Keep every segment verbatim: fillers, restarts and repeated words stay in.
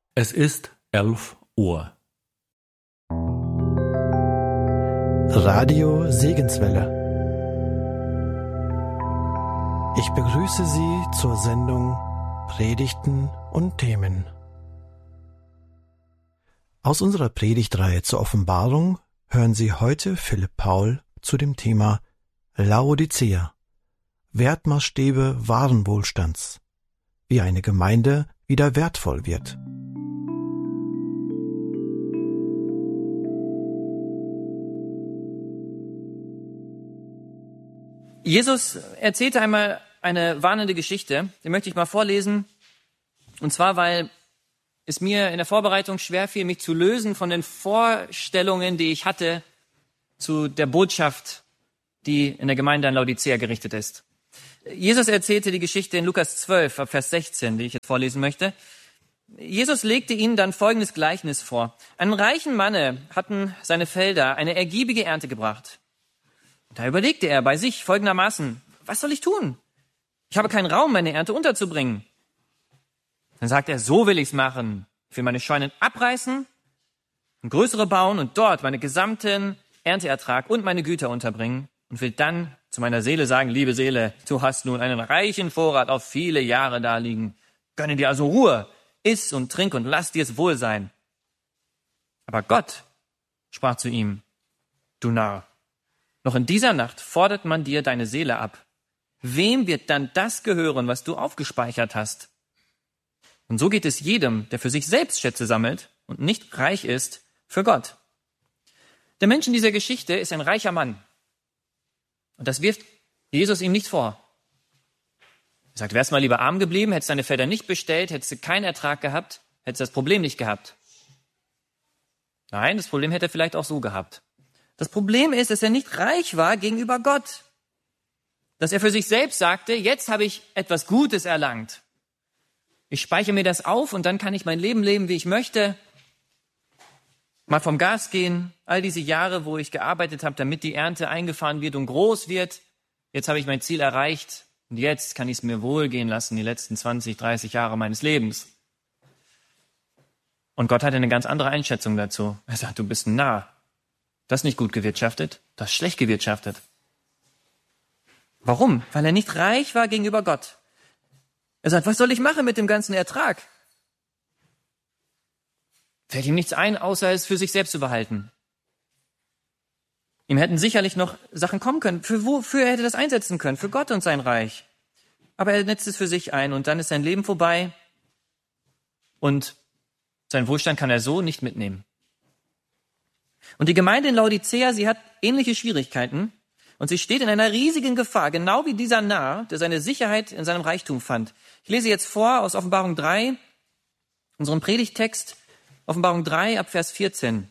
Es ist elf Uhr. Radio Segenswelle. Ich begrüße Sie zur Sendung Predigten und Themen. Aus unserer Predigtreihe zur Offenbarung hören Sie heute Philipp Paul zu dem Thema Laodicea, Wertmaßstäbe wahren Wohlstands, wie eine Gemeinde wieder wertvoll wird. Jesus erzählte einmal eine warnende Geschichte, die möchte ich mal vorlesen. Und zwar, weil es mir in der Vorbereitung schwerfiel, mich zu lösen von den Vorstellungen, die ich hatte zu der Botschaft, die in der Gemeinde an Laodicea gerichtet ist. Jesus erzählte die Geschichte in Lukas zwölf, ab Vers sechzehn, die ich jetzt vorlesen möchte. Jesus legte ihnen dann folgendes Gleichnis vor. Einen reichen Manne hatten seine Felder eine ergiebige Ernte gebracht. Da überlegte er bei sich folgendermaßen: Was soll ich tun? Ich habe keinen Raum, meine Ernte unterzubringen. Dann sagt er: So will ich's machen. Ich will meine Scheunen abreißen, eine größere bauen und dort meinen gesamten Ernteertrag und meine Güter unterbringen und will dann zu meiner Seele sagen: Liebe Seele, du hast nun einen reichen Vorrat auf viele Jahre da liegen. Gönne dir also Ruhe, iss und trink und lass dir es wohl sein. Aber Gott sprach zu ihm: Du Narr, noch in dieser Nacht fordert man dir deine Seele ab. Wem wird dann das gehören, was du aufgespeichert hast? Und so geht es jedem, der für sich selbst Schätze sammelt und nicht reich ist für Gott. Der Mensch in dieser Geschichte ist ein reicher Mann. Und das wirft Jesus ihm nicht vor. Er sagt: Wärst mal lieber arm geblieben, hättest deine Felder nicht bestellt, hättest du keinen Ertrag gehabt, hättest das Problem nicht gehabt. Nein, das Problem hätte er vielleicht auch so gehabt. Das Problem ist, dass er nicht reich war gegenüber Gott. Dass er für sich selbst sagte: Jetzt habe ich etwas Gutes erlangt. Ich speichere mir das auf und dann kann ich mein Leben leben, wie ich möchte. Mal vom Gas gehen. All diese Jahre, wo ich gearbeitet habe, damit die Ernte eingefahren wird und groß wird. Jetzt habe ich mein Ziel erreicht und jetzt kann ich es mir wohlgehen lassen, die letzten zwanzig, dreißig Jahre meines Lebens. Und Gott hatte eine ganz andere Einschätzung dazu. Er sagt: Du bist ein Narr. Das ist nicht gut gewirtschaftet, das ist schlecht gewirtschaftet. Warum? Weil er nicht reich war gegenüber Gott. Er sagt: Was soll ich machen mit dem ganzen Ertrag? Fällt ihm nichts ein, außer es für sich selbst zu behalten. Ihm hätten sicherlich noch Sachen kommen können. Für wofür er hätte das einsetzen können? Für Gott und sein Reich. Aber er netzt es für sich ein und dann ist sein Leben vorbei und seinen Wohlstand kann er so nicht mitnehmen. Und die Gemeinde in Laodicea, sie hat ähnliche Schwierigkeiten und sie steht in einer riesigen Gefahr, genau wie dieser Narr, der seine Sicherheit in seinem Reichtum fand. Ich lese jetzt vor aus Offenbarung drei, unserem Predigttext, Offenbarung drei ab Vers vierzehn.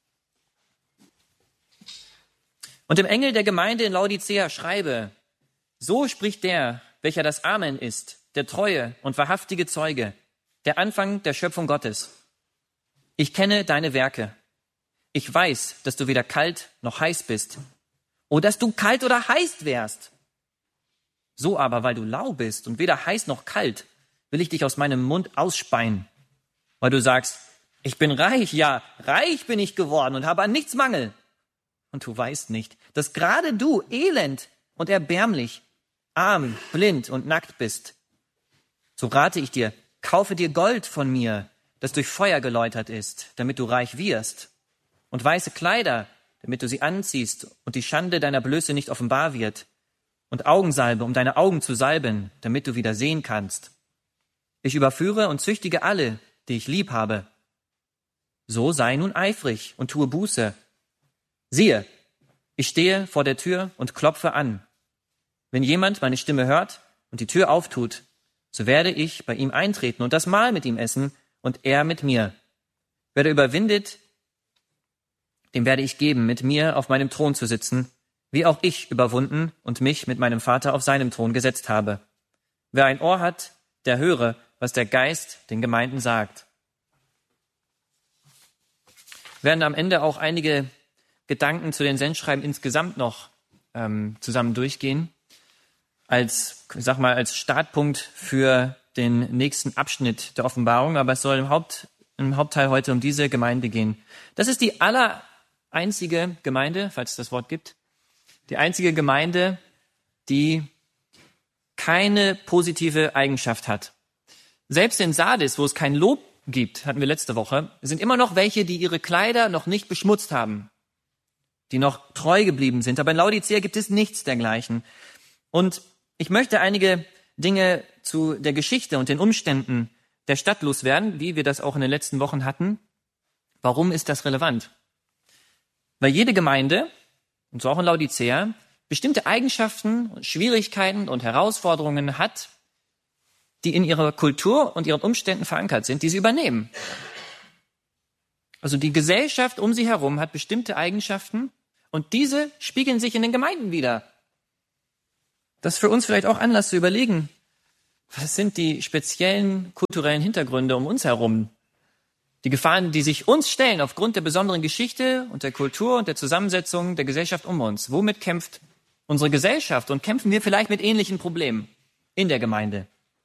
Und dem Engel der Gemeinde in Laodicea schreibe: So spricht der, welcher das Amen ist, der treue und wahrhaftige Zeuge, der Anfang der Schöpfung Gottes. Ich kenne deine Werke. Ich weiß, dass du weder kalt noch heiß bist. Oh, dass du kalt oder heiß wärst. So aber, weil du lau bist und weder heiß noch kalt, will ich dich aus meinem Mund ausspeien. Weil du sagst: Ich bin reich, ja, reich bin ich geworden und habe an nichts Mangel. Und du weißt nicht, dass gerade du elend und erbärmlich, arm, blind und nackt bist. So rate ich dir, kaufe dir Gold von mir, das durch Feuer geläutert ist, damit du reich wirst. Und weiße Kleider, damit du sie anziehst und die Schande deiner Blöße nicht offenbar wird. Und Augensalbe, um deine Augen zu salben, damit du wieder sehen kannst. Ich überführe und züchtige alle, die ich lieb habe. So sei nun eifrig und tue Buße. Siehe, ich stehe vor der Tür und klopfe an. Wenn jemand meine Stimme hört und die Tür auftut, so werde ich bei ihm eintreten und das Mahl mit ihm essen und er mit mir. Wer da überwindet, dem werde ich geben, mit mir auf meinem Thron zu sitzen, wie auch ich überwunden und mich mit meinem Vater auf seinem Thron gesetzt habe. Wer ein Ohr hat, der höre, was der Geist den Gemeinden sagt. Wir werden am Ende auch einige Gedanken zu den Sendschreiben insgesamt noch ähm, zusammen durchgehen, als, ich sag mal, als Startpunkt für den nächsten Abschnitt der Offenbarung. Aber es soll im Haupt im Hauptteil heute um diese Gemeinde gehen. Das ist die aller einzige Gemeinde, falls es das Wort gibt, die einzige Gemeinde, die keine positive Eigenschaft hat. Selbst in Sardis, wo es kein Lob gibt, hatten wir letzte Woche, sind immer noch welche, die ihre Kleider noch nicht beschmutzt haben, die noch treu geblieben sind. Aber in Laodicea gibt es nichts dergleichen. Und ich möchte einige Dinge zu der Geschichte und den Umständen der Stadt loswerden, wie wir das auch in den letzten Wochen hatten. Warum ist das relevant? Weil jede Gemeinde, und so auch in Laodicea, bestimmte Eigenschaften, Schwierigkeiten und Herausforderungen hat, die in ihrer Kultur und ihren Umständen verankert sind, die sie übernehmen. Also die Gesellschaft um sie herum hat bestimmte Eigenschaften und diese spiegeln sich in den Gemeinden wider. Das ist für uns vielleicht auch Anlass zu überlegen, was sind die speziellen kulturellen Hintergründe um uns herum? Die Gefahren, die sich uns stellen aufgrund der besonderen Geschichte und der Kultur und der Zusammensetzung der Gesellschaft um uns. Womit kämpft unsere Gesellschaft und kämpfen wir vielleicht mit ähnlichen Problemen in der Gemeinde?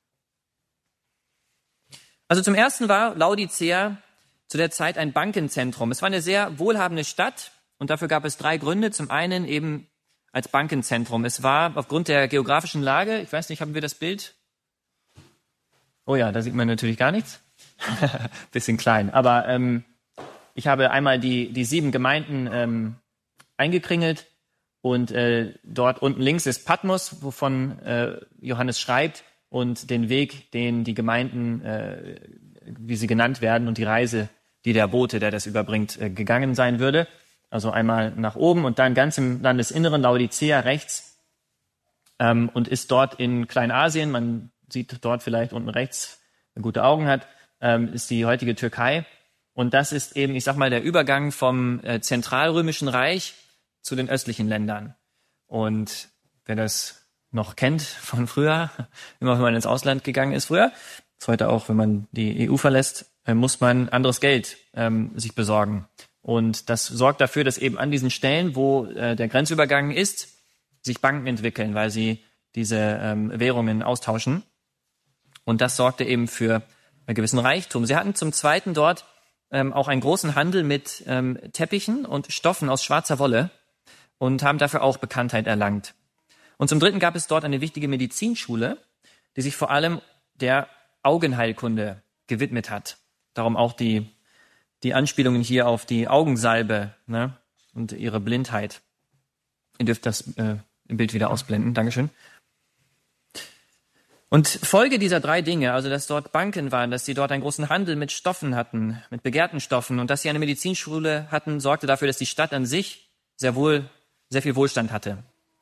Also zum Ersten war Laodicea zu der Zeit ein Bankenzentrum. Es war eine sehr wohlhabende Stadt und dafür gab es drei Gründe. Zum einen eben als Bankenzentrum. Es war aufgrund der geografischen Lage, ich weiß nicht, haben wir das Bild? Oh ja, da sieht man natürlich gar nichts. Bisschen klein. Aber ähm, ich habe einmal die, die sieben Gemeinden ähm, eingekringelt und äh, dort unten links ist Patmos, wovon äh, Johannes schreibt, und den Weg, den die Gemeinden, äh, wie sie genannt werden, und die Reise, die der Bote, der das überbringt, äh, gegangen sein würde. Also einmal nach oben und dann ganz im Landesinneren Laodicea rechts ähm, und ist dort in Kleinasien, man sieht dort vielleicht unten rechts, wer gute Augen hat, ähm, ist die heutige Türkei. Und das ist eben, ich sag mal, der Übergang vom äh, zentralrömischen Reich zu den östlichen Ländern. Und wer das noch kennt von früher, immer wenn man ins Ausland gegangen ist früher, ist heute auch, wenn man die E U verlässt, äh, muss man anderes Geld ähm, sich besorgen. Und das sorgt dafür, dass eben an diesen Stellen, wo äh, der Grenzübergang ist, sich Banken entwickeln, weil sie diese ähm, Währungen austauschen. Und das sorgte eben für einen gewissen Reichtum. Sie hatten zum Zweiten dort ähm, auch einen großen Handel mit ähm, Teppichen und Stoffen aus schwarzer Wolle und haben dafür auch Bekanntheit erlangt. Und zum Dritten gab es dort eine wichtige Medizinschule, die sich vor allem der Augenheilkunde gewidmet hat. Darum auch die die Anspielungen hier auf die Augensalbe, ne, und ihre Blindheit. Ihr dürft das äh, im Bild wieder ausblenden. Dankeschön. Und Folge dieser drei Dinge, also dass dort Banken waren, dass sie dort einen großen Handel mit Stoffen hatten, mit begehrten Stoffen und dass sie eine Medizinschule hatten, sorgte dafür, dass die Stadt an sich sehr wohl, sehr viel Wohlstand hatte.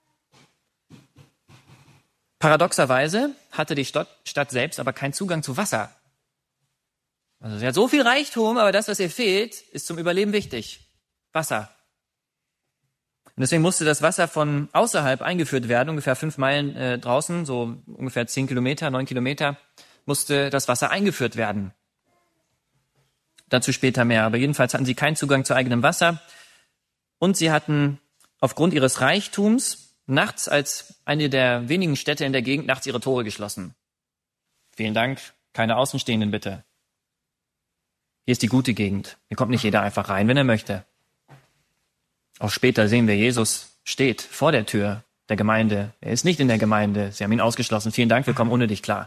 Paradoxerweise hatte die Stadt, Stadt selbst aber keinen Zugang zu Wasser. Also sie hat so viel Reichtum, aber das, was ihr fehlt, ist zum Überleben wichtig. Wasser. Und deswegen musste das Wasser von außerhalb eingeführt werden, ungefähr fünf Meilen äh, draußen, so ungefähr zehn Kilometer, neun Kilometer, musste das Wasser eingeführt werden. Dazu später mehr. Aber jedenfalls hatten sie keinen Zugang zu eigenem Wasser. Und sie hatten aufgrund ihres Reichtums nachts als eine der wenigen Städte in der Gegend nachts ihre Tore geschlossen. Vielen Dank. Keine Außenstehenden bitte. Hier ist die gute Gegend. Hier kommt nicht jeder einfach rein, wenn er möchte. Auch später sehen wir, Jesus steht vor der Tür der Gemeinde. Er ist nicht in der Gemeinde. Sie haben ihn ausgeschlossen. Vielen Dank, wir kommen ohne dich klar.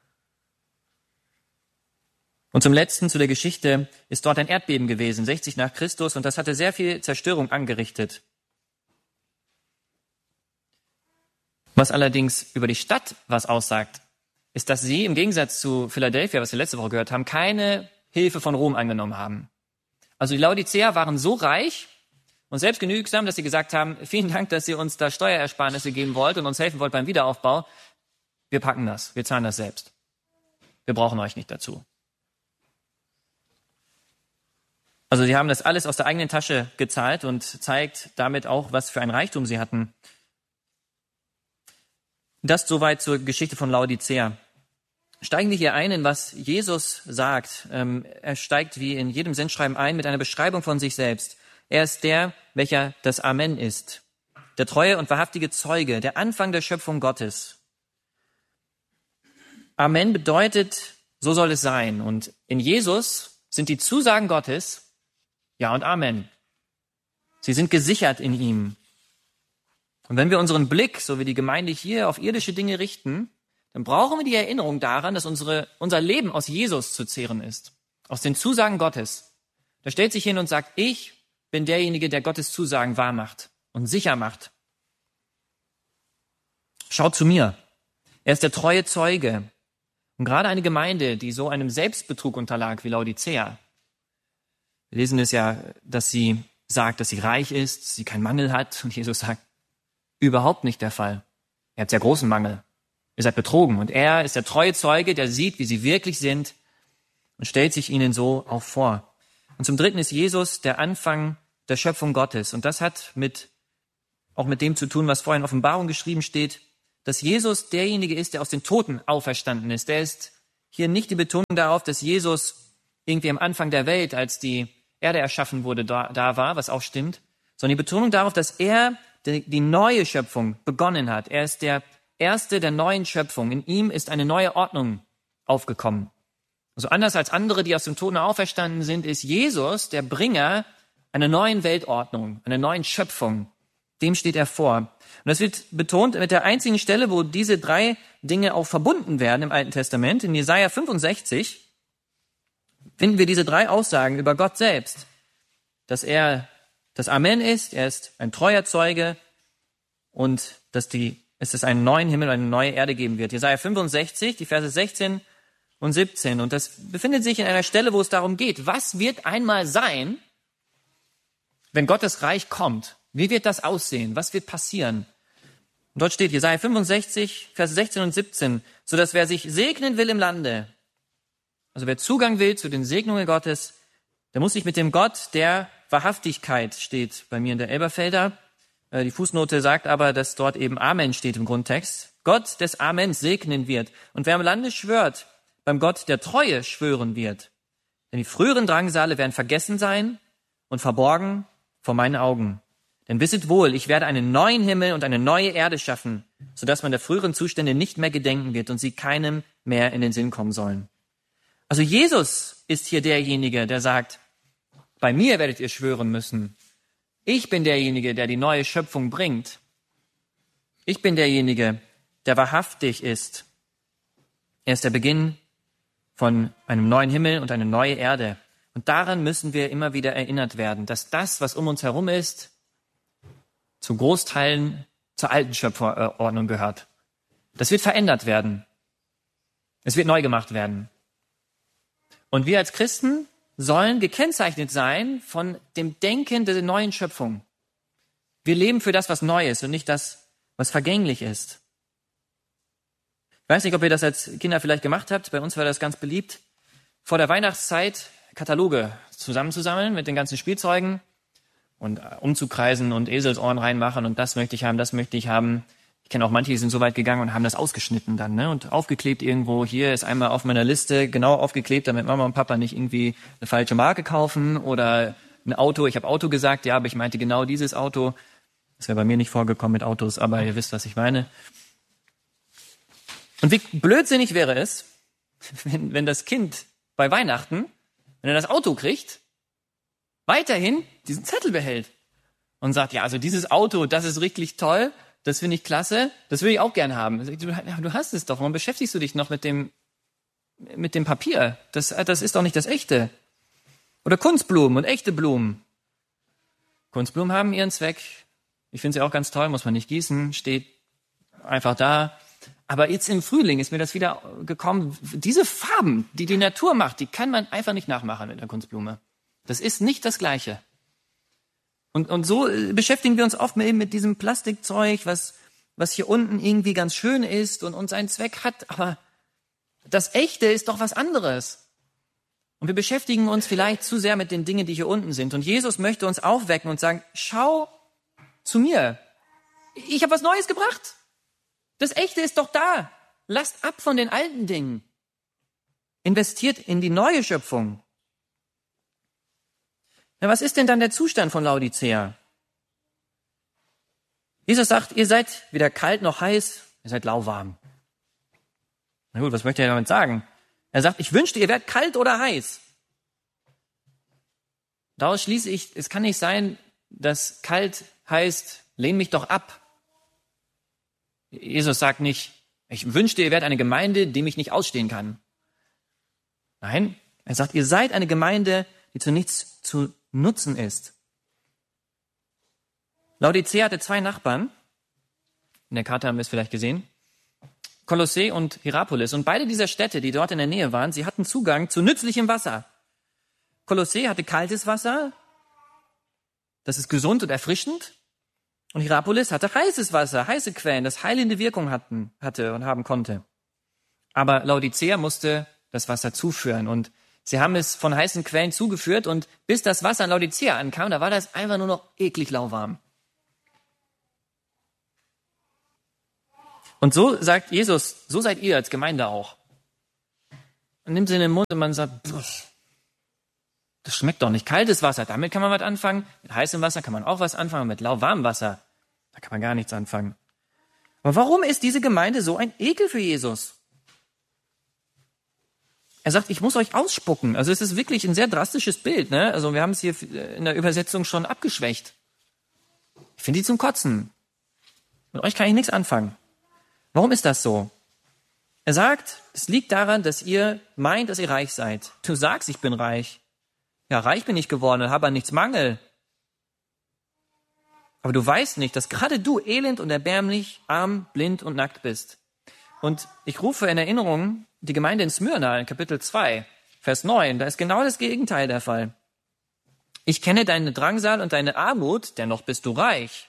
Und zum Letzten, zu der Geschichte, ist dort ein Erdbeben gewesen, sechzig nach Christus, und das hatte sehr viel Zerstörung angerichtet. Was allerdings über die Stadt was aussagt, ist, dass sie im Gegensatz zu Philadelphia, was wir letzte Woche gehört haben, keine Hilfe von Rom angenommen haben. Also die Laodiceer waren so reich und selbstgenügsam, dass sie gesagt haben, vielen Dank, dass ihr uns da Steuerersparnisse geben wollt und uns helfen wollt beim Wiederaufbau. Wir packen das, wir zahlen das selbst. Wir brauchen euch nicht dazu. Also sie haben das alles aus der eigenen Tasche gezahlt und zeigt damit auch, was für ein Reichtum sie hatten. Das soweit zur Geschichte von Laodicea. Steigen wir hier ein, in was Jesus sagt. Ähm, er steigt wie in jedem Sendschreiben ein mit einer Beschreibung von sich selbst. Er ist der, welcher das Amen ist. Der treue und wahrhaftige Zeuge, der Anfang der Schöpfung Gottes. Amen bedeutet, so soll es sein. Und in Jesus sind die Zusagen Gottes Ja und Amen. Sie sind gesichert in ihm. Und wenn wir unseren Blick, so wie die Gemeinde hier, auf irdische Dinge richten, dann brauchen wir die Erinnerung daran, dass unsere, unser Leben aus Jesus zu zehren ist, aus den Zusagen Gottes. Da stellt sich hin und sagt, ich bin derjenige, der Gottes Zusagen wahr macht und sicher macht. Schaut zu mir. Er ist der treue Zeuge. Und gerade eine Gemeinde, die so einem Selbstbetrug unterlag wie Laodicea, wir lesen es ja, dass sie sagt, dass sie reich ist, sie keinen Mangel hat. Und Jesus sagt, überhaupt nicht der Fall. Ihr habt sehr großen Mangel. Ihr seid betrogen. Und er ist der treue Zeuge, der sieht, wie sie wirklich sind und stellt sich ihnen so auch vor. Und zum Dritten ist Jesus der Anfang der Schöpfung Gottes. Und das hat mit, auch mit dem zu tun, was vorhin in Offenbarung geschrieben steht, dass Jesus derjenige ist, der aus den Toten auferstanden ist. Der ist hier nicht die Betonung darauf, dass Jesus irgendwie am Anfang der Welt, als die Erde erschaffen wurde, da, da war, was auch stimmt, sondern die Betonung darauf, dass er die, die neue Schöpfung begonnen hat. Er ist der Erste der neuen Schöpfung. In ihm ist eine neue Ordnung aufgekommen. Also anders als andere, die aus dem Toten auferstanden sind, ist Jesus der Bringer einer neuen Weltordnung, einer neuen Schöpfung. Dem steht er vor. Und das wird betont mit der einzigen Stelle, wo diese drei Dinge auch verbunden werden im Alten Testament. In Jesaja fünfundsechzig finden wir diese drei Aussagen über Gott selbst. Dass er das Amen ist, er ist ein treuer Zeuge und dass die, es ist einen neuen Himmel und eine neue Erde geben wird. Jesaja fünfundsechzig, die Verse sechzehn und siebzehn. Und das befindet sich in einer Stelle, wo es darum geht, was wird einmal sein, wenn Gottes Reich kommt? Wie wird das aussehen? Was wird passieren? Und dort steht Jesaja fünfundsechzig, Verse sechzehn und siebzehn, so dass wer sich segnen will im Lande, also wer Zugang will zu den Segnungen Gottes, der muss sich mit dem Gott der Wahrhaftigkeit, steht bei mir in der Elberfelder. Die Fußnote sagt aber, dass dort eben Amen steht im Grundtext. Gott des Amens segnen wird. Und wer im Lande schwört, beim Gott der Treue schwören wird. Denn die früheren Drangsale werden vergessen sein und verborgen vor meinen Augen. Denn wisset wohl, ich werde einen neuen Himmel und eine neue Erde schaffen, sodass man der früheren Zustände nicht mehr gedenken wird und sie keinem mehr in den Sinn kommen sollen. Also Jesus ist hier derjenige, der sagt, bei mir werdet ihr schwören müssen. Ich bin derjenige, der die neue Schöpfung bringt. Ich bin derjenige, der wahrhaftig ist. Er ist der Beginn von einem neuen Himmel und eine neue Erde. Und daran müssen wir immer wieder erinnert werden, dass das, was um uns herum ist, zu Großteilen zur alten Schöpferordnung gehört. Das wird verändert werden. Es wird neu gemacht werden. Und wir als Christen sollen gekennzeichnet sein von dem Denken der neuen Schöpfung. Wir leben für das, was neu ist und nicht das, was vergänglich ist. Ich weiß nicht, ob ihr das als Kinder vielleicht gemacht habt. Bei uns war das ganz beliebt, vor der Weihnachtszeit Kataloge zusammenzusammeln mit den ganzen Spielzeugen und umzukreisen und Eselsohren reinmachen und das möchte ich haben, das möchte ich haben. Ich kenne auch manche, die sind so weit gegangen und haben das ausgeschnitten dann, ne, und aufgeklebt irgendwo. Hier ist einmal auf meiner Liste genau aufgeklebt, damit Mama und Papa nicht irgendwie eine falsche Marke kaufen oder ein Auto. Ich habe Auto gesagt, ja, aber ich meinte genau dieses Auto. Das wäre bei mir nicht vorgekommen mit Autos, aber ihr wisst, was ich meine. Und wie blödsinnig wäre es, wenn, wenn das Kind bei Weihnachten, wenn er das Auto kriegt, weiterhin diesen Zettel behält und sagt, ja, also dieses Auto, das ist richtig toll, das finde ich klasse, das will ich auch gern haben. Du, du hast es doch, warum beschäftigst du dich noch mit dem, mit dem Papier? Das, das ist doch nicht das Echte. Oder Kunstblumen und echte Blumen. Kunstblumen haben ihren Zweck. Ich finde sie auch ganz toll, muss man nicht gießen, steht einfach da. Aber jetzt im Frühling ist mir das wieder gekommen, diese Farben, die die Natur macht, die kann man einfach nicht nachmachen mit der Kunstblume. Das ist nicht das Gleiche. Und, und so beschäftigen wir uns oft mit, mit diesem Plastikzeug, was, was hier unten irgendwie ganz schön ist und, und seinen Zweck hat. Aber das Echte ist doch was anderes. Und wir beschäftigen uns vielleicht zu sehr mit den Dingen, die hier unten sind. Und Jesus möchte uns aufwecken und sagen, schau zu mir. Ich habe was Neues gebracht. Das Echte ist doch da. Lasst ab von den alten Dingen. Investiert in die neue Schöpfung. Na, was ist denn dann der Zustand von Laodicea? Jesus sagt, ihr seid weder kalt noch heiß, ihr seid lauwarm. Na gut, was möchte er damit sagen? Er sagt, ich wünschte, ihr wärt kalt oder heiß. Daraus schließe ich, es kann nicht sein, dass kalt heißt, lehn mich doch ab. Jesus sagt nicht, ich wünschte, ihr wärt eine Gemeinde, die mich nicht ausstehen kann. Nein, er sagt, ihr seid eine Gemeinde, die zu nichts zu nutzen ist. Laodicea hatte zwei Nachbarn. In der Karte haben wir es vielleicht gesehen. Kolossä und Hierapolis. Und beide dieser Städte, die dort in der Nähe waren, sie hatten Zugang zu nützlichem Wasser. Kolossä hatte kaltes Wasser. Das ist gesund und erfrischend. Und Hierapolis hatte heißes Wasser, heiße Quellen, das heilende Wirkung hatten, hatte und haben konnte. Aber Laodicea musste das Wasser zuführen. Und sie haben es von heißen Quellen zugeführt. Und bis das Wasser an Laodicea ankam, da war das einfach nur noch eklig lauwarm. Und so sagt Jesus, so seid ihr als Gemeinde auch. Man nimmt sie in den Mund und man sagt, das schmeckt doch nicht. Kaltes Wasser, damit kann man was anfangen. Mit heißem Wasser kann man auch was anfangen. Mit lauwarmem Wasser, da kann man gar nichts anfangen. Aber warum ist diese Gemeinde so ein Ekel für Jesus? Er sagt, ich muss euch ausspucken. Also es ist wirklich ein sehr drastisches Bild. Ne? Also wir haben es hier in der Übersetzung schon abgeschwächt. Ich finde die zum Kotzen. Mit euch kann ich nichts anfangen. Warum ist das so? Er sagt, es liegt daran, dass ihr meint, dass ihr reich seid. Du sagst, ich bin reich. Ja, reich bin ich geworden und habe an nichts Mangel. Aber du weißt nicht, dass gerade du elend und erbärmlich, arm, blind und nackt bist. Und ich rufe in Erinnerung die Gemeinde in Smyrna in Kapitel zwei, Vers neun. Da ist genau das Gegenteil der Fall. Ich kenne deine Drangsal und deine Armut, dennoch bist du reich.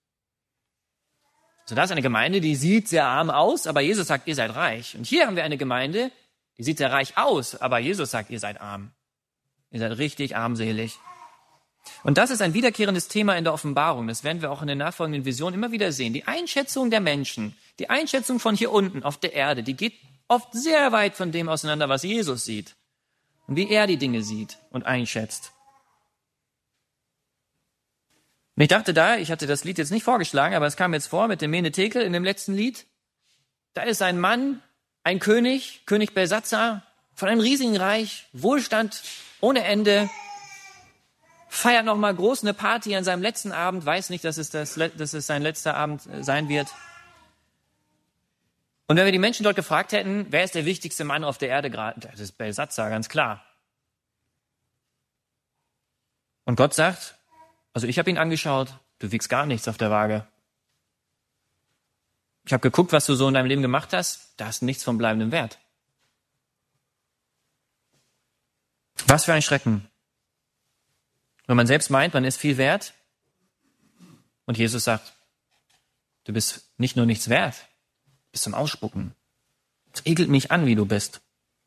So, da ist eine Gemeinde, die sieht sehr arm aus, aber Jesus sagt, ihr seid reich. Und hier haben wir eine Gemeinde, die sieht sehr reich aus, aber Jesus sagt, ihr seid arm. Ihr seid richtig armselig. Und das ist ein wiederkehrendes Thema in der Offenbarung. Das werden wir auch in den nachfolgenden Visionen immer wieder sehen. Die Einschätzung der Menschen, die Einschätzung von hier unten auf der Erde, die geht oft sehr weit von dem auseinander, was Jesus sieht und wie er die Dinge sieht und einschätzt. Und ich dachte da, ich hatte das Lied jetzt nicht vorgeschlagen, aber es kam jetzt vor mit dem Mene Tekel in dem letzten Lied. Da ist ein Mann, ein König, König Belsatzer, von einem riesigen Reich, Wohlstand ohne Ende, feiert nochmal groß eine Party an seinem letzten Abend, weiß nicht, dass es, das, dass es sein letzter Abend sein wird. Und wenn wir die Menschen dort gefragt hätten, wer ist der wichtigste Mann auf der Erde gerade, das ist Belsatzer, ganz klar. Und Gott sagt, also ich habe ihn angeschaut, du wiegst gar nichts auf der Waage. Ich habe geguckt, was du so in deinem Leben gemacht hast, da hast du nichts von bleibendem Wert. Was für ein Schrecken. Wenn man selbst meint, man ist viel wert und Jesus sagt, du bist nicht nur nichts wert, du bist zum Ausspucken. Es ekelt mich an, wie du bist.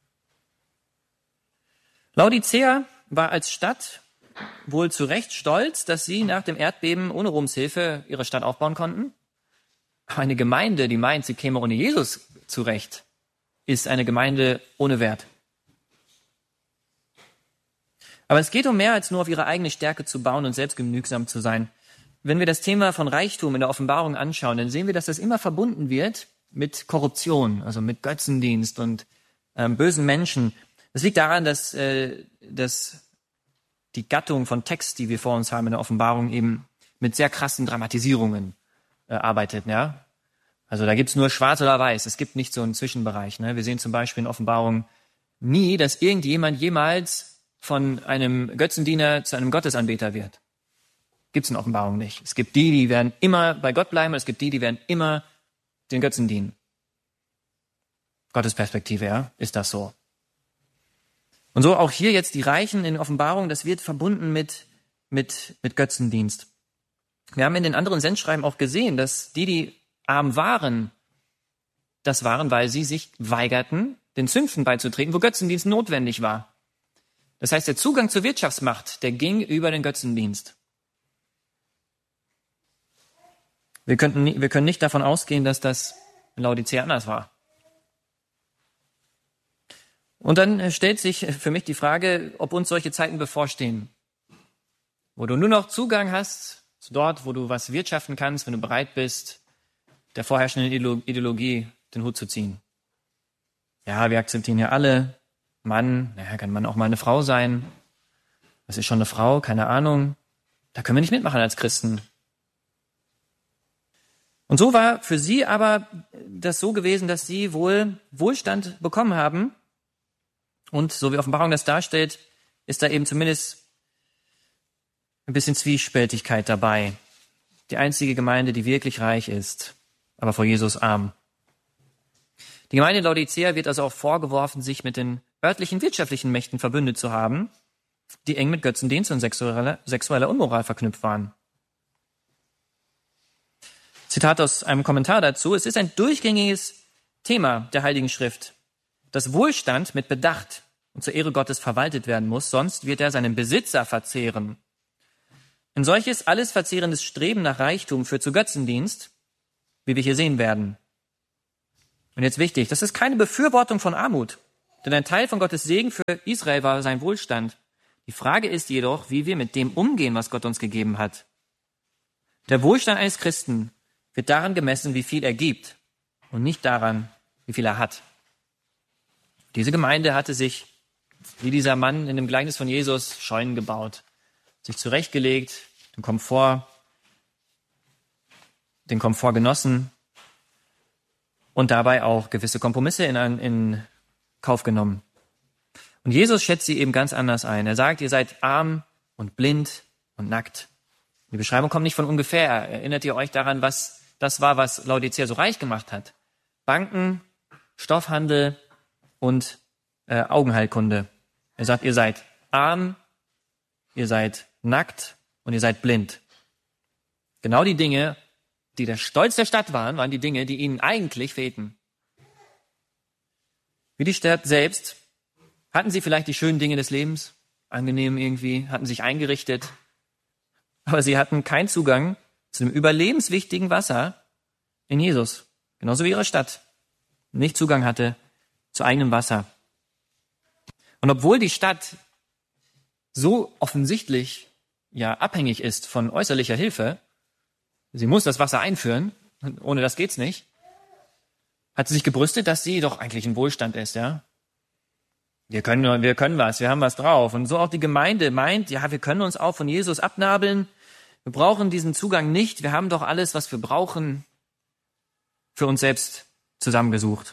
Laodicea war als Stadt wohl zu Recht stolz, dass sie nach dem Erdbeben ohne Roms Hilfe ihre Stadt aufbauen konnten. Aber eine Gemeinde, die meint, sie käme ohne Jesus zurecht, ist eine Gemeinde ohne Wert. Aber es geht um mehr als nur auf ihre eigene Stärke zu bauen und selbstgenügsam zu sein. Wenn wir das Thema von Reichtum in der Offenbarung anschauen, dann sehen wir, dass das immer verbunden wird mit Korruption, also mit Götzendienst und ähm, bösen Menschen. Das liegt daran, dass, äh, dass die Gattung von Text, die wir vor uns haben in der Offenbarung, eben mit sehr krassen Dramatisierungen äh, arbeitet. Ja? Also da gibt's nur schwarz oder weiß, es gibt nicht so einen Zwischenbereich. Ne? Wir sehen zum Beispiel in Offenbarung nie, dass irgendjemand jemals von einem Götzendiener zu einem Gottesanbeter wird. Gibt's in Offenbarung nicht. Es gibt die, die werden immer bei Gott bleiben, und es gibt die, die werden immer den Götzen dienen. Gottes Perspektive, ja, ist das so. Und so auch hier jetzt die Reichen in Offenbarung, das wird verbunden mit, mit, mit Götzendienst. Wir haben in den anderen Sendschreiben auch gesehen, dass die, die arm waren, das waren, weil sie sich weigerten, den Zünften beizutreten, wo Götzendienst notwendig war. Das heißt, der Zugang zur Wirtschaftsmacht, der ging über den Götzendienst. Wir, könnten, wir können nicht davon ausgehen, dass das in Laodicea anders war. Und dann stellt sich für mich die Frage, ob uns solche Zeiten bevorstehen, wo du nur noch Zugang hast zu dort, wo du was wirtschaften kannst, wenn du bereit bist, der vorherrschenden Ideologie den Hut zu ziehen. Ja, wir akzeptieren ja alle, Mann, naja, kann man auch mal eine Frau sein. das ist schon eine Frau, keine Ahnung, da können wir nicht mitmachen als Christen. Und so war für sie aber das so gewesen, dass sie wohl Wohlstand bekommen haben. Und so wie Offenbarung das darstellt, ist da eben zumindest ein bisschen Zwiespältigkeit dabei. Die einzige Gemeinde, die wirklich reich ist, aber vor Jesus arm. Die Gemeinde in Laodicea wird also auch vorgeworfen, sich mit den örtlichen wirtschaftlichen Mächten verbündet zu haben, die eng mit Götzendienst und sexueller, sexueller Unmoral verknüpft waren. Zitat aus einem Kommentar dazu: Es ist ein durchgängiges Thema der Heiligen Schrift, dass Wohlstand mit Bedacht und zur Ehre Gottes verwaltet werden muss, sonst wird er seinen Besitzer verzehren. Ein solches alles verzehrendes Streben nach Reichtum führt zu Götzendienst, wie wir hier sehen werden. Und jetzt wichtig, das ist keine Befürwortung von Armut, denn ein Teil von Gottes Segen für Israel war sein Wohlstand. Die Frage ist jedoch, wie wir mit dem umgehen, was Gott uns gegeben hat. Der Wohlstand eines Christen wird daran gemessen, wie viel er gibt und nicht daran, wie viel er hat. Diese Gemeinde hatte sich, wie dieser Mann in dem Gleichnis von Jesus, Scheunen gebaut, sich zurechtgelegt, den Komfort, den Komfort genossen und dabei auch gewisse Kompromisse in, in Kauf genommen. Und Jesus schätzt sie eben ganz anders ein. Er sagt, ihr seid arm und blind und nackt. Die Beschreibung kommt nicht von ungefähr. Erinnert ihr euch daran, was das war, was Laodicea so reich gemacht hat? Banken, Stoffhandel und äh, Augenheilkunde. Er sagt, ihr seid arm, ihr seid nackt und ihr seid blind. Genau die Dinge, die der Stolz der Stadt waren, waren die Dinge, die ihnen eigentlich fehlten. Wie die Stadt selbst hatten sie vielleicht die schönen Dinge des Lebens, angenehm irgendwie, hatten sich eingerichtet, aber sie hatten keinen Zugang zu dem überlebenswichtigen Wasser in Jesus, genauso wie ihre Stadt nicht Zugang hatte zu eigenem Wasser. Und obwohl die Stadt so offensichtlich ja abhängig ist von äußerlicher Hilfe, sie muss das Wasser einführen, ohne das geht's nicht, hat sie sich gebrüstet, dass sie doch eigentlich ein Wohlstand ist, ja. Wir können, wir können was, wir haben was drauf. Und so auch die Gemeinde meint, ja, wir können uns auch von Jesus abnabeln. Wir brauchen diesen Zugang nicht. Wir haben doch alles, was wir brauchen, für uns selbst zusammengesucht.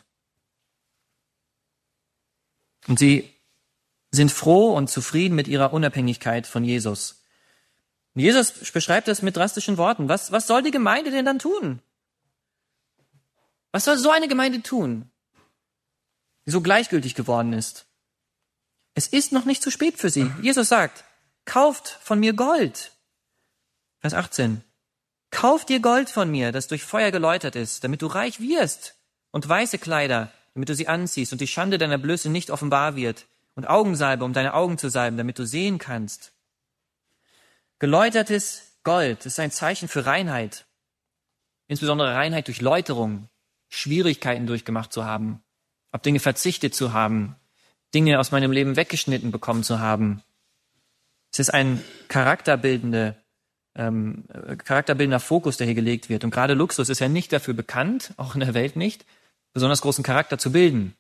Und sie sind froh und zufrieden mit ihrer Unabhängigkeit von Jesus. Und Jesus beschreibt das mit drastischen Worten. Was, was soll die Gemeinde denn dann tun? Was soll so eine Gemeinde tun, die so gleichgültig geworden ist? Es ist noch nicht zu spät für sie. Jesus sagt, kauft von mir Gold. Vers achtzehn. Kauft dir Gold von mir, das durch Feuer geläutert ist, damit du reich wirst, und weiße Kleider, damit du sie anziehst und die Schande deiner Blöße nicht offenbar wird, und Augensalbe, um deine Augen zu salben, damit du sehen kannst. Geläutertes Gold ist ein Zeichen für Reinheit, insbesondere Reinheit durch Läuterung, Schwierigkeiten durchgemacht zu haben, auf Dinge verzichtet zu haben, Dinge aus meinem Leben weggeschnitten bekommen zu haben. Es ist ein charakterbildende, ähm, charakterbildender Fokus, der hier gelegt wird. Und gerade Luxus ist ja nicht dafür bekannt, auch in der Welt nicht, besonders großen Charakter zu bilden.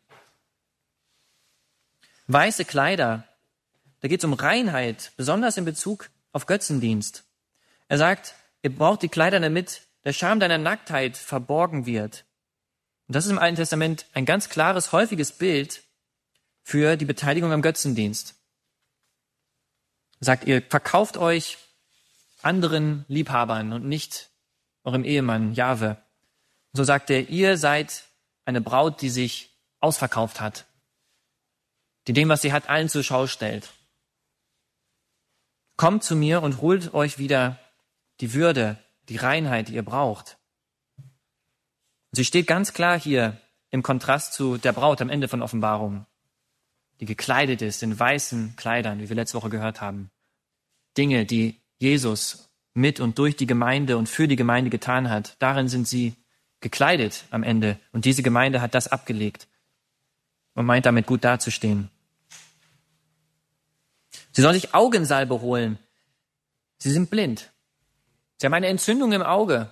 Weiße Kleider, da geht es um Reinheit, besonders in Bezug auf Götzendienst. Er sagt, ihr braucht die Kleider, damit der Scham deiner Nacktheit verborgen wird. Und das ist im Alten Testament ein ganz klares, häufiges Bild für die Beteiligung am Götzendienst. Er sagt, ihr verkauft euch anderen Liebhabern und nicht eurem Ehemann, Jahwe. Und so sagt er, ihr seid eine Braut, die sich ausverkauft hat, die dem, was sie hat, allen zur Schau stellt. Kommt zu mir und holt euch wieder die Würde, die Reinheit, die ihr braucht. Sie steht ganz klar hier im Kontrast zu der Braut am Ende von Offenbarung, die gekleidet ist in weißen Kleidern, wie wir letzte Woche gehört haben. Dinge, die Jesus mit und durch die Gemeinde und für die Gemeinde getan hat, darin sind sie gekleidet am Ende. Und diese Gemeinde hat das abgelegt und meint damit gut dazustehen. Sie sollen sich Augensalbe holen. Sie sind blind. Sie haben eine Entzündung im Auge.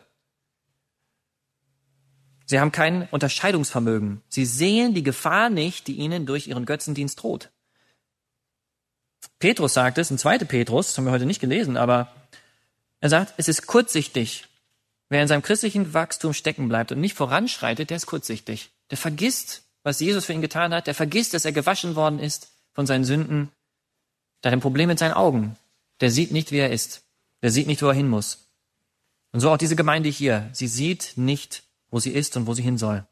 Sie haben kein Unterscheidungsvermögen. Sie sehen die Gefahr nicht, die ihnen durch ihren Götzendienst droht. Petrus sagt es, in zweiten Petrus, das haben wir heute nicht gelesen, aber er sagt, es ist kurzsichtig. Wer in seinem christlichen Wachstum stecken bleibt und nicht voranschreitet, der ist kurzsichtig. Der vergisst, was Jesus für ihn getan hat. Der vergisst, dass er gewaschen worden ist von seinen Sünden. Der hat ein Problem mit seinen Augen. Der sieht nicht, wie er ist. Der sieht nicht, wo er hin muss. Und so auch diese Gemeinde hier. Sie sieht nicht, wo sie ist und wo sie hin soll.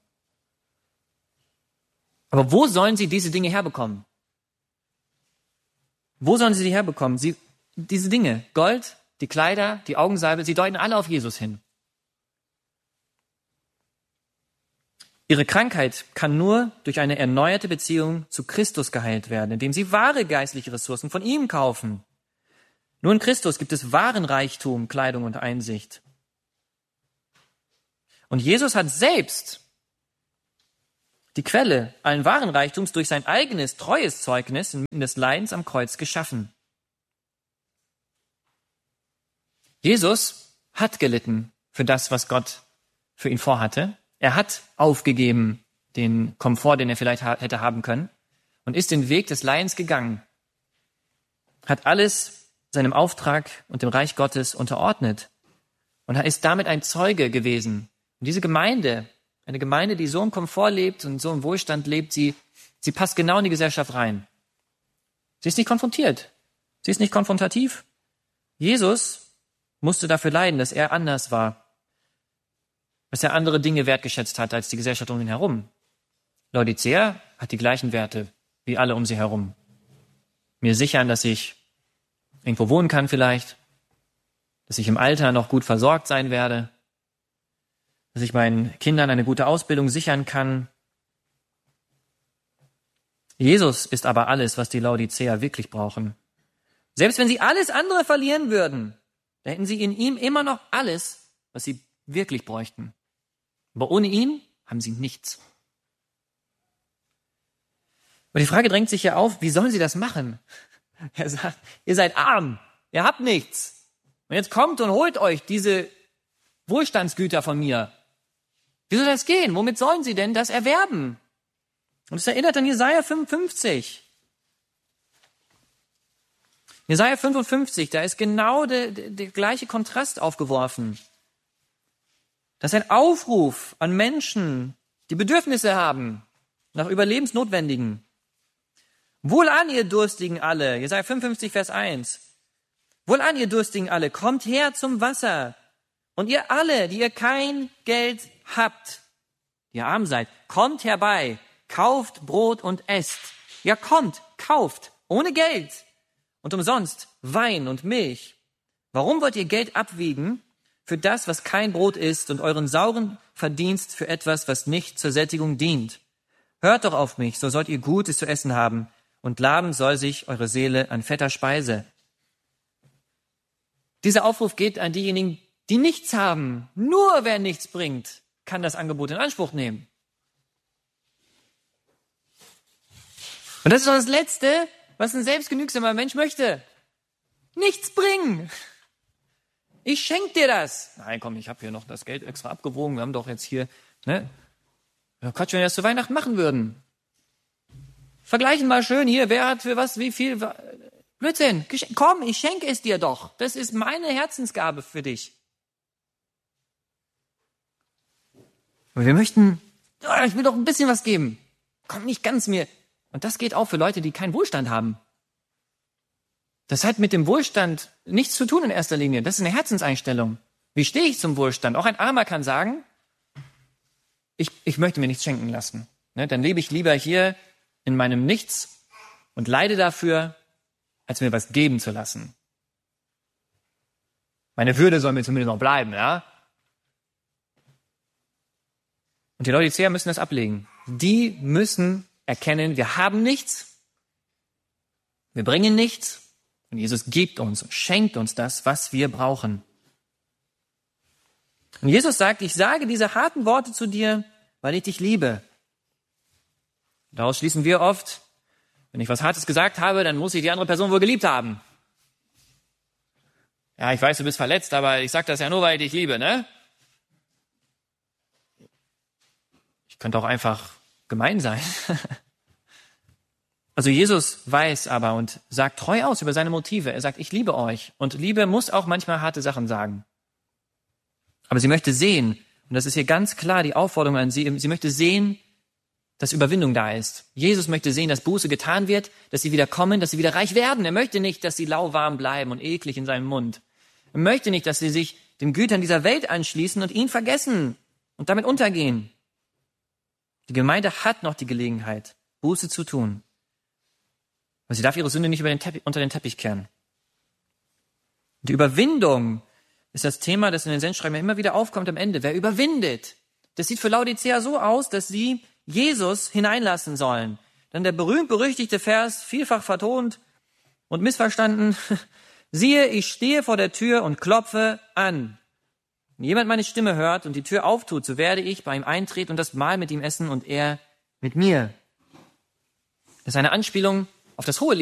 Aber wo sollen sie diese Dinge herbekommen? Wo sollen sie die herbekommen? Sie, diese Dinge, Gold, die Kleider, die Augensalbe, sie deuten alle auf Jesus hin. Ihre Krankheit kann nur durch eine erneuerte Beziehung zu Christus geheilt werden, indem sie wahre geistliche Ressourcen von ihm kaufen. Nur in Christus gibt es wahren Reichtum, Kleidung und Einsicht. Und Jesus hat selbst die Quelle allen wahren Reichtums durch sein eigenes treues Zeugnis inmitten des Leidens am Kreuz geschaffen. Jesus hat gelitten für das, was Gott für ihn vorhatte. Er hat aufgegeben den Komfort, den er vielleicht ha- hätte haben können, und ist den Weg des Leidens gegangen. Hat alles seinem Auftrag und dem Reich Gottes unterordnet und ist damit ein Zeuge gewesen. Und diese Gemeinde, eine Gemeinde, die so im Komfort lebt und so im Wohlstand lebt, sie, sie passt genau in die Gesellschaft rein. Sie ist nicht konfrontiert. Sie ist nicht konfrontativ. Jesus musste dafür leiden, dass er anders war, dass er andere Dinge wertgeschätzt hat als die Gesellschaft um ihn herum. Laodicea hat die gleichen Werte wie alle um sie herum. Mir sichern, dass ich irgendwo wohnen kann vielleicht, dass ich im Alter noch gut versorgt sein werde, dass ich meinen Kindern eine gute Ausbildung sichern kann. Jesus ist aber alles, was die Laodicea wirklich brauchen. Selbst wenn sie alles andere verlieren würden, da hätten sie in ihm immer noch alles, was sie wirklich bräuchten. Aber ohne ihn haben sie nichts. Und die Frage drängt sich ja auf, wie sollen sie das machen? Er sagt, ihr seid arm, ihr habt nichts. Und jetzt kommt und holt euch diese Wohlstandsgüter von mir. Wie soll das gehen? Womit sollen sie denn das erwerben? Und es erinnert an Jesaja fünfundfünfzig. Jesaja fünfundfünfzig, da ist genau der, der, der gleiche Kontrast aufgeworfen. Das ist ein Aufruf an Menschen, die Bedürfnisse haben, nach Überlebensnotwendigen. Wohlan, ihr Durstigen alle, Jesaja fünfundfünfzig, Vers eins. Wohlan, ihr Durstigen alle, kommt her zum Wasser. Und ihr alle, die ihr kein Geld habt, die ihr arm seid, kommt herbei, kauft Brot und esst. Ja, kommt, kauft, ohne Geld und umsonst Wein und Milch. Warum wollt ihr Geld abwiegen für das, was kein Brot ist, und euren sauren Verdienst für etwas, was nicht zur Sättigung dient? Hört doch auf mich, so sollt ihr Gutes zu essen haben, und laben soll sich eure Seele an fetter Speise. Dieser Aufruf geht an diejenigen, die nichts haben. Nur wer nichts bringt, kann das Angebot in Anspruch nehmen. Und das ist doch das Letzte, was ein selbstgenügsamer Mensch möchte. Nichts bringen. Ich schenke dir das. Nein, komm, ich habe hier noch das Geld extra abgewogen. Wir haben doch jetzt hier, ne? Ja, Quatsch, wenn wir das zu Weihnachten machen würden. Vergleichen mal schön hier, wer hat für was, wie viel. Blödsinn. Komm, ich schenke es dir doch. Das ist meine Herzensgabe für dich. Aber wir möchten, oh, ich will doch ein bisschen was geben. Komm, nicht ganz mir. Und das geht auch für Leute, die keinen Wohlstand haben. Das hat mit dem Wohlstand nichts zu tun in erster Linie. Das ist eine Herzenseinstellung. Wie stehe ich zum Wohlstand? Auch ein Armer kann sagen, ich, ich möchte mir nichts schenken lassen. Ne, dann lebe ich lieber hier in meinem Nichts und leide dafür, als mir was geben zu lassen. Meine Würde soll mir zumindest noch bleiben, ja? Und die Laodicea müssen das ablegen. Die müssen erkennen, wir haben nichts, wir bringen nichts, und Jesus gibt uns und schenkt uns das, was wir brauchen. Und Jesus sagt, ich sage diese harten Worte zu dir, weil ich dich liebe. Daraus schließen wir oft, wenn ich was Hartes gesagt habe, dann muss ich die andere Person wohl geliebt haben. Ja, ich weiß, du bist verletzt, aber ich sage das ja nur, weil ich dich liebe, ne? Ich könnte auch einfach gemein sein. Also Jesus weiß aber und sagt treu aus über seine Motive. Er sagt, ich liebe euch. Und Liebe muss auch manchmal harte Sachen sagen. Aber sie möchte sehen, und das ist hier ganz klar die Aufforderung an sie, sie möchte sehen, dass Überwindung da ist. Jesus möchte sehen, dass Buße getan wird, dass sie wieder kommen, dass sie wieder reich werden. Er möchte nicht, dass sie lauwarm bleiben und eklig in seinem Mund. Er möchte nicht, dass sie sich den Gütern dieser Welt anschließen und ihn vergessen und damit untergehen. Die Gemeinde hat noch die Gelegenheit, Buße zu tun. Aber sie darf ihre Sünde nicht über den Teppich, unter den Teppich kehren. Die Überwindung ist das Thema, das in den Sendschreiben immer wieder aufkommt am Ende. Wer überwindet? Das sieht für Laodicea so aus, dass sie Jesus hineinlassen sollen. Dann der berühmt-berüchtigte Vers, vielfach vertont und missverstanden. Siehe, ich stehe vor der Tür und klopfe an. Wenn jemand meine Stimme hört und die Tür auftut, so werde ich bei ihm eintreten und das Mahl mit ihm essen und er mit mir. Das ist eine Anspielung auf das hohe